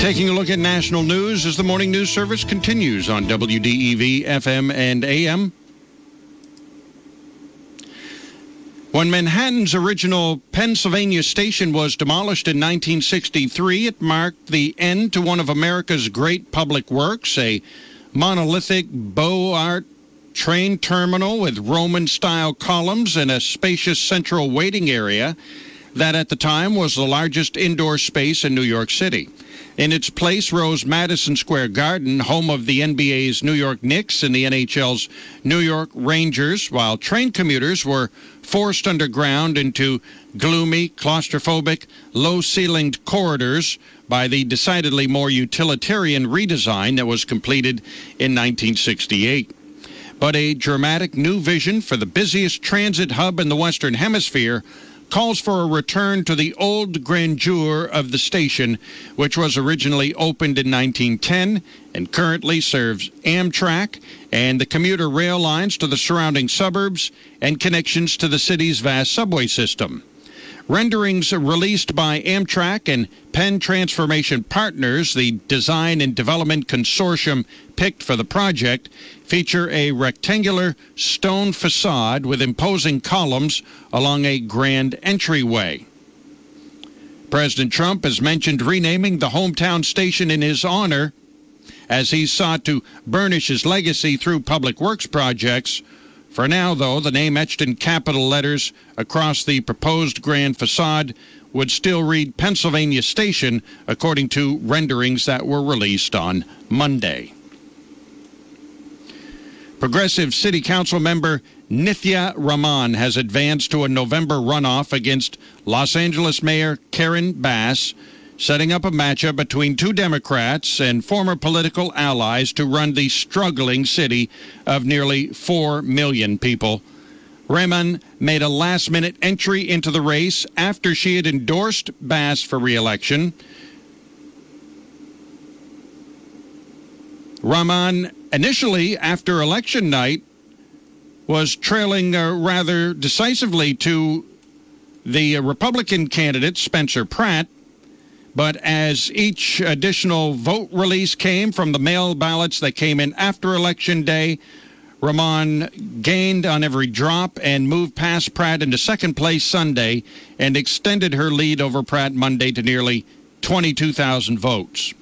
Taking a look at national news as the morning news service continues on WDEV, FM, and AM. When Manhattan's original Pennsylvania station was demolished in 1963, it marked the end to one of America's great public works, a monolithic Beaux Arts train terminal with Roman-style columns and a spacious central waiting area that at the time was the largest indoor space in New York City. In its place rose Madison Square Garden, home of the NBA's New York Knicks and the NHL's New York Rangers, while train commuters were forced underground into gloomy, claustrophobic, low-ceilinged corridors by the decidedly more utilitarian redesign that was completed in 1968. But a dramatic new vision for the busiest transit hub in the Western Hemisphere calls for a return to the old grandeur of the station, which was originally opened in 1910 and currently serves Amtrak and the commuter rail lines to the surrounding suburbs and connections to the city's vast subway system. Renderings released by Amtrak and Penn Transformation Partners, the design and development consortium picked for the project, feature a rectangular stone facade with imposing columns along a grand entryway. President Trump has mentioned renaming the hometown station in his honor as he sought to burnish his legacy through public works projects. For now, though, the name etched in capital letters across the proposed grand facade would still read Pennsylvania Station, according to renderings that were released on Monday. Progressive City Council member Nithya Raman has advanced to a November runoff against Los Angeles Mayor Karen Bass, setting up a matchup between two Democrats and former political allies to run the struggling city of nearly 4 million people. Raman made a last-minute entry into the race after she had endorsed Bass for re-election. Raman, initially after election night, was trailing rather decisively to the Republican candidate, Spencer Pratt. But as each additional vote release came from the mail ballots that came in after Election Day, Raman gained on every drop and moved past Pratt into second place Sunday and extended her lead over Pratt Monday to nearly 22,000 votes.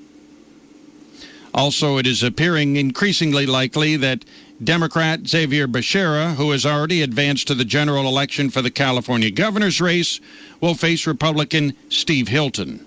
Also, it is appearing increasingly likely that Democrat Xavier Becerra, who has already advanced to the general election for the California governor's race, will face Republican Steve Hilton.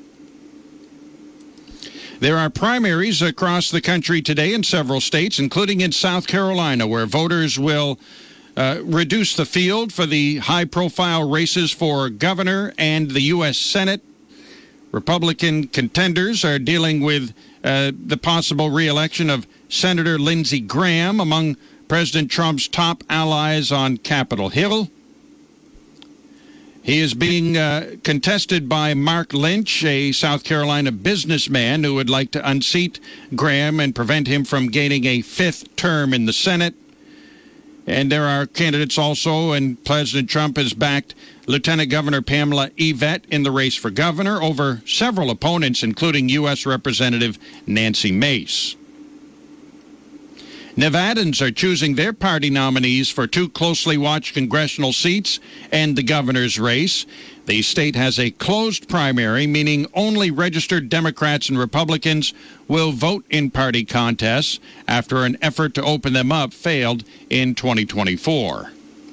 There are primaries across the country today in several states, including in South Carolina, where voters will reduce the field for the high-profile races for governor and the U.S. Senate. Republican contenders are dealing with the possible re-election of Senator Lindsey Graham among President Trump's top allies on Capitol Hill. He is being contested by Mark Lynch, a South Carolina businessman who would like to unseat Graham and prevent him from gaining a fifth term in the Senate. And there are candidates also, and President Trump has backed Lieutenant Governor Pamela Yvette in the race for governor over several opponents, including U.S. Representative Nancy Mace. Nevadans are choosing their party nominees for two closely watched congressional seats and the governor's race. The state has a closed primary, meaning only registered Democrats and Republicans will vote in party contests after an effort to open them up failed in 2024.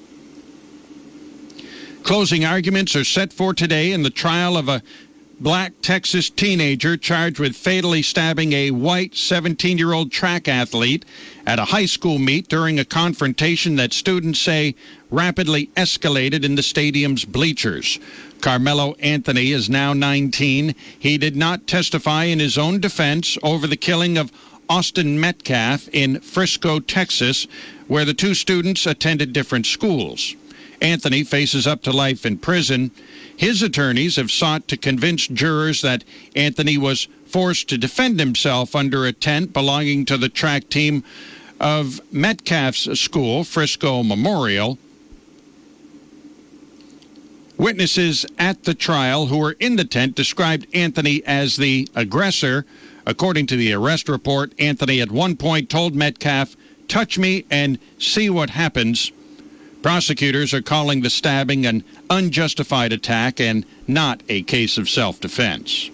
Closing arguments are set for today in the trial of a black Texas teenager charged with fatally stabbing a white 17-year-old track athlete at a high school meet during a confrontation that students say rapidly escalated in the stadium's bleachers. Carmelo Anthony is now 19. He did not testify in his own defense over the killing of Austin Metcalf in Frisco, Texas, where the two students attended different schools. Anthony faces up to life in prison. His attorneys have sought to convince jurors that Anthony was forced to defend himself under a tent belonging to the track team of Metcalf's school, Frisco Memorial. Witnesses at the trial who were in the tent described Anthony as the aggressor. According to the arrest report, Anthony at one point told Metcalf, "Touch me and see what happens." Prosecutors are calling the stabbing an unjustified attack and not a case of self-defense.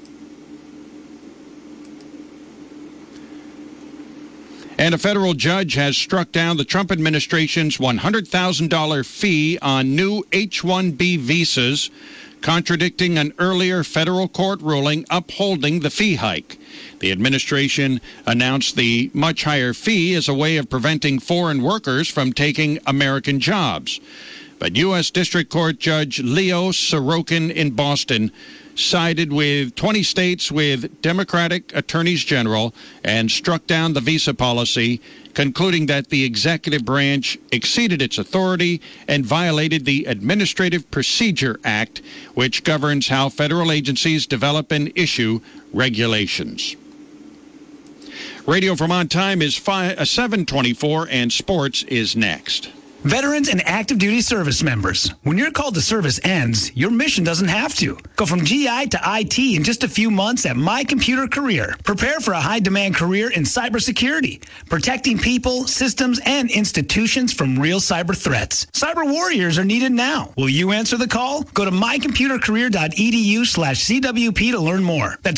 And a federal judge has struck down the Trump administration's $100,000 fee on new H-1B visas, contradicting an earlier federal court ruling upholding the fee hike. The administration announced the much higher fee as a way of preventing foreign workers from taking American jobs. But U.S. District Court Judge Leo Sorokin in Boston sided with 20 states with Democratic attorneys general and struck down the visa policy, concluding that the executive branch exceeded its authority and violated the Administrative Procedure Act, which governs how federal agencies develop and issue regulations. Radio Vermont time is 7:24, and sports is next. Veterans and active duty service members, when your call to service ends, your mission doesn't have to. Go from GI to IT in just a few months at My Computer Career. Prepare for a high-demand career in cybersecurity, protecting people, systems, and institutions from real cyber threats. Cyber warriors are needed now. Will you answer the call? Go to mycomputercareer.edu/CWP to learn more. That's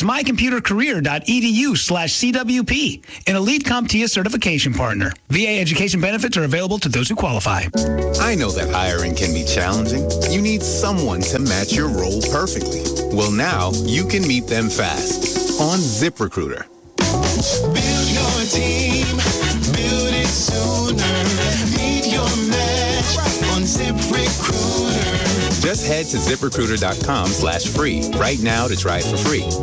mycomputercareer.edu/CWP, an elite CompTIA certification partner. VA education benefits are available to those who qualify. I know that hiring can be challenging. You need someone to match your role perfectly. Well, now you can meet them fast on ZipRecruiter. Build your team, build it sooner. Meet your match on ZipRecruiter. Just head to ZipRecruiter.com/free right now to try it for free.